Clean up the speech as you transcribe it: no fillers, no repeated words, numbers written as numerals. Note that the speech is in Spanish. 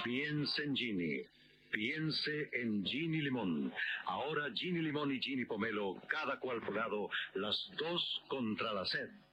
Piense en Ginny. Piense en Ginny Limón. Ahora Ginny Limón y Ginny Pomelo, cada cual por lado, las dos contra la sed.